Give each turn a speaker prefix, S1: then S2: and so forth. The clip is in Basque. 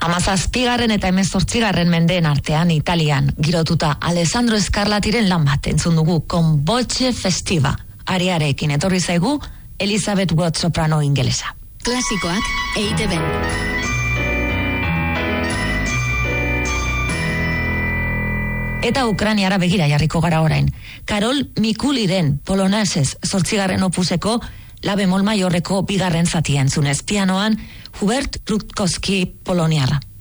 S1: 17. eta 18. mendeen artean Italian girotuta Alessandro Scarlatiren lan bat entzun dugu Con Voce Festiva. Ariarekin etorri zaigu Elizabeth Watt soprano ingelesa.
S2: Klasikoak EITB-n.
S1: Eta Ukrainiara begira jarriko gara orain. Karol Mikuliren Polonases 8. opuseko la bemol maiorreko 2. zatia entzunez, pianoan Hubert Rutkowski poloniarra.